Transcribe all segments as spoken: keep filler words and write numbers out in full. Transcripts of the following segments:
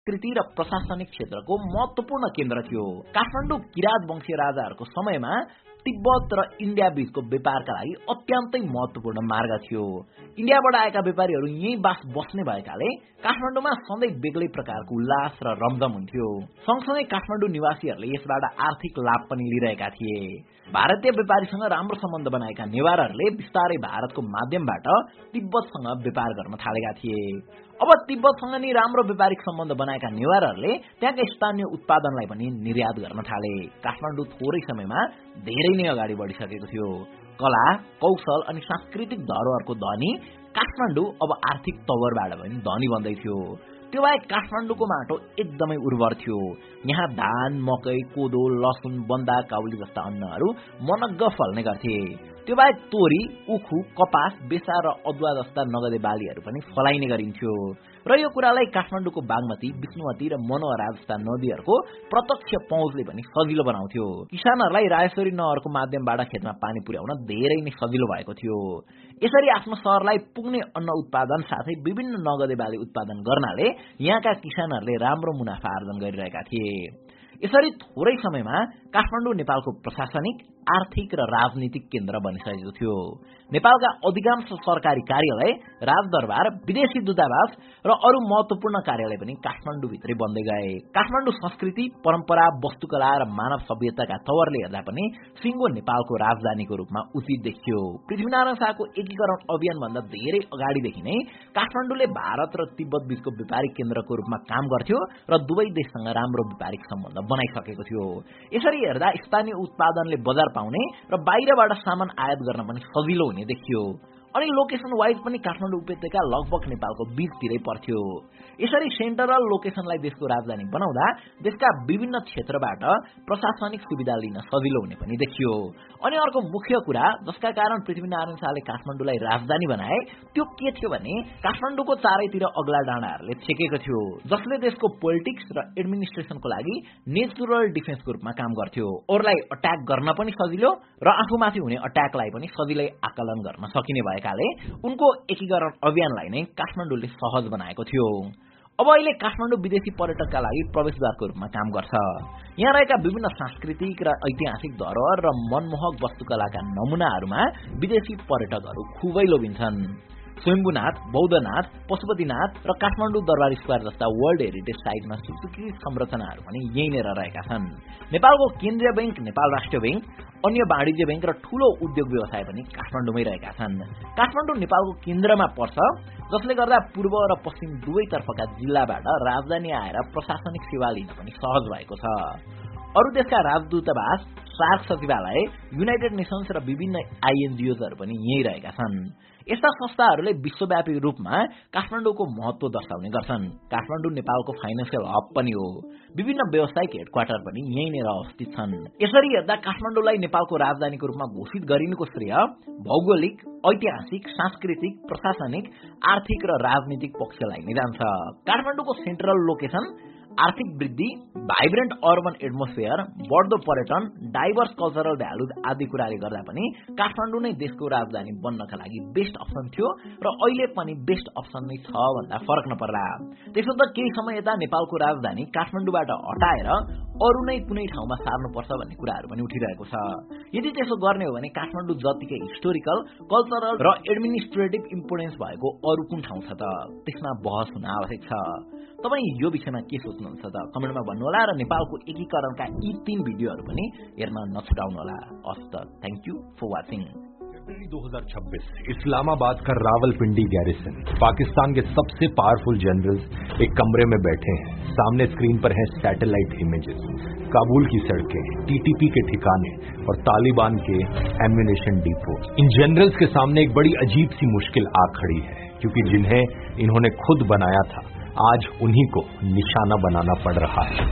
संस्कृति र प्रशासनिक क्षेत्रको महत्वपूर्ण केन्द्र थियो। काठमाडौँ किरात वंशीय राजाहरूको समयमा तिब्बत र इन्डिया बीचको व्यापारका लागि अत्यन्तै महत्वपूर्ण मार्ग थियो। इन्डियाबाट आएका व्यापारीहरू यही बास बस्ने भएकाले काठमाडौँमा सधैँ बेग्लै प्रकारको उल्लास र रमझम हुन्थ्यो। सँगसँगै काठमाडौँ निवासीहरूले यसबाट आर्थिक लाभ पनि लिइरहेका थिए। भारतीय व्यापारीसँग राम्रो सम्बन्ध बनाएका नेवारहरूले बिस्तारै भारतको माध्यमबाट तिब्बतसँग व्यापार गर्न थालेका थिए। अब तिब्बतसँग नि राम्रो व्यापारिक सम्बन्ध बनाएका नेवारहरूले त्यहाँका स्थानीय उत्पादनलाई पनि निर्यात गर्न थाले। काठमाडौँ थोरै समयमा धेरै नै अगाडि बढिसकेको थियो। कला, कौशल अनि सांस्कृतिक धरोहरको धनी काठमाडौँ अब आर्थिक तवरबाट पनि धनी बन्दै थियो। त्यो बाहेक काठमाडौँको माटो एकदमै उर्वर थियो। यहाँ धान, मकै, कोदो, लसुन, बन्दा, काउली जस्ता अन्नहरू मनग्ग फल्ने गर्थे। त्यो बाहेक तोरी, उखु, कपास, बेसा र अदुवा जस्ता नगदे बालीहरू पनि फलाइने गरिन्थ्यो। र यो कुरालाई काठमाडौँको बागमती, विष्णुमती र मनोहरा जस्ता नदीहरूको प्रत्यक्ष पहुँचले पनि सजिलो बनाउँथ्यो। किसानहरूलाई रायश्वरी नहरको माध्यमबाट खेतमा पानी पुर्याउन धेरै नै सजिलो भएको थियो। यसरी आफ्नो शहरलाई पुग्ने अन्न उत्पादन साथै विभिन्न नगदे बाली उत्पादन गर्नाले यहाँका किसानहरूले राम्रो मुनाफा आर्जन गरिरहेका थिए। यसरी थोरै समयमा काठमाडौँ नेपालको प्रशासनिक, आर्थिक र राजनीतिक केन्द्र बनिसकेको थियो। नेपालका अधिकांश सरकारी कार्यालय, राजदरबार, विदेशी दूतावास र अरू महत्वपूर्ण कार्यालय पनि काठमाडौँभित्रै बन्दै गए। काठमाडौँ संस्कृति, परम्परा, वस्तुकला र मानव सभ्यताका तवरले हेर्दा पनि सिङ्गो नेपालको राजधानीको रूपमा उचित देखियो। पृथ्वीनारायण शाहको एकीकरण अभियानभन्दा धेरै अगाडिदेखि नै काठमाडौँले भारत र तिब्बत बीचको व्यापारिक केन्द्रको रूपमा काम गर्थ्यो र दुवै देशसँग राम्रो व्यापारिक सम्बन्ध बनाइसकेको थियो। यसरी हेर्दा स्थानीय उत्पादनले बजार पाउने र बाहिरबाट सामान आयात गर्न पनि सजिलो हुने देखियो। अनि लोकेसन वाइज पनि काठमाडौँ उपत्यका लगभग नेपालको बीचतिरै पर्थ्यो। यसरी सेन्ट्रल लोकेसनलाई देशको राजधानी बनाउँदा देशका विभिन्न क्षेत्रबाट प्रशासनिक सुविधा लिन सजिलो हुने पनि देखियो। अनि अर्को मुख्य कुरा जसका कारण पृथ्वीनारायण शाहले काठमाडौँलाई राजधानी बनाए त्यो के थियो भने काठमाडौँको चारैतिर अग्ला डाँडाहरूले छेकेको थियो, जसले देशको पोलिटिक्स र एडमिनिस्ट्रेसनको लागि नेचुरल डिफेन्सको रूपमा काम गर्थ्यो। अरूलाई अट्याक गर्न पनि सजिलो र आफूमाथि हुने अट्याकलाई पनि सजिलै आकलन गर्न सकिने भएकाले उनको एकीकरण अभियानलाई नै काठमाडौँले सहज बनाएको थियो। अब अहिले काठमाडौँ विदेशी पर्यटकका लागि प्रवेशद्वारको रूपमा काम गर्छ। यहाँ रहेका विभिन्न सांस्कृतिक र ऐतिहासिक धरोहर र मनमोहक वस्तुकलाका नमुनाहरूमा विदेशी पर्यटकहरू खुबै लोभिन्छन्। स्वयम्भूनाथ, बौद्धनाथ, पशुपतिनाथ र काठमाडौँ दरबार स्क्वायर जस्ता वर्ल्ड हेरिटेज साइटमा स्वीकृत संरचनाहरू पनि यहीँनिर रहेका छन्। नेपालको केन्द्रीय बैंक, नेपाल राष्ट्रिय बैंक, अन्य वाणिज्य बैंक र ठूलो उद्योग व्यवसाय पनि काठमाडौँमै रहेका छन्। काठमाडौँ नेपालको केन्द्रमा पर्छ, जसले गर्दा पूर्व र पश्चिम दुवैतर्फका जिल्लाबाट राजधानी आएर प्रशासनिक सेवा लिन पनि सहज भएको छ। अरू देशका राजदूतावास, सार्क सचिवालय, युनाइटेड नेसन्स र विभिन्न आइएनजिओजहरू पनि यही रहेका छन्। यस्ता संस्थाहरूले विश्वव्यापी रूपमा काठमाडौँको महत्व दर्शाउने गर्छन्। काठमाडौँ नेपालको फाइनेन्सियल हब पनि हो। विभिन्न व्यावसायिक हेडक्वार्टर पनि यहीँनिर अवस्थित छन्। यसरी हेर्दा काठमाडौँलाई नेपालको राजधानीको रूपमा घोषित गरिनुको श्रेय भौगोलिक, ऐतिहासिक, सांस्कृतिक, प्रशासनिक, आर्थिक र राजनीतिक पक्षलाई नै जान्छ। काठमाडौँको सेन्ट्रल लोकेसन, आर्थिक वृद्धि, भाइब्रेन्ट अर्बन एटमोस्फियर, बढ्दो पर्यटन, डाइभर्स कल्चरल भ्यालुज आदि कुराले गर्दा पनि काठमाडौँ नै देशको राजधानी बन्नका लागि बेस्ट अप्सन थियो र अहिले पनि बेस्ट अप्सन नै छ भन्दा फरक नपर्ला। त्यसो त केही समय यता नेपालको राजधानी काठमाडौँबाट हटाएर अरू नै कुनै ठाउँमा सार्नुपर्छ भन्ने कुराहरू पनि उठिरहेको छ। यदि त्यसो गर्ने हो भने काठमाडौँ जतिकै हिस्टोरिकल, कल्चरल र एडमिनिस्ट्रेटिभ इम्पोर्टेन्स भएको अरू कुन ठाउँ छ त त्यसमा बहस हुन आवश्यक छ। तपाईँ यो विषयमा के सोच्नुहुन्छ त कमेन्टमा भन्नुहोला र नेपालको एकीकरणका यी तीन भिडियोहरू पनि हेर्न नछुटाउनुहोला। हस् त, थ्याङ्क यू फर वाचिङ। फरवरी दो हज़ार छब्बीस इस्लामाबाद का रावलपिंडी गैरिसन, पाकिस्तान के सबसे पावरफुल जनरल्स एक कमरे में बैठे हैं। सामने स्क्रीन पर है सैटेलाइट इमेजेस, काबुल की सड़कें, टीटीपी के ठिकाने और तालिबान के एम्यूनेशन डिपो। इन जनरल्स के सामने एक बड़ी अजीब सी मुश्किल आ खड़ी है, क्योंकि जिन्हें इन्होंने खुद बनाया था आज उन्हीं को निशाना बनाना पड़ रहा है।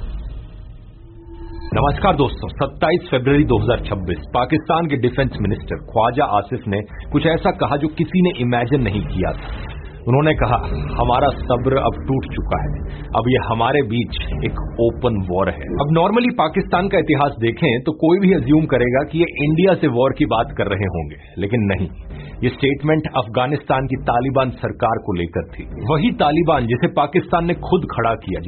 नमस्कार दोस्तों, सत्ताईस फरवरी दो हज़ार छब्बीस पाकिस्तान के डिफेंस मिनिस्टर ख्वाजा आसिफ ने कुछ ऐसा कहा जो किसी ने इमेजिन नहीं किया था। उन्होंने कहा, हमारा सब्र अब टूट चुका है, अब ये हमारे बीच एक ओपन वॉर है। अब नॉर्मली पाकिस्तान का इतिहास देखें तो कोई भी अज्यूम करेगा कि ये इंडिया से वॉर की बात कर रहे होंगे, लेकिन नहीं, ये स्टेटमेंट अफगानिस्तान की तालिबान सरकार को लेकर थी। वही तालिबान जिसे पाकिस्तान ने खुद खड़ा किया,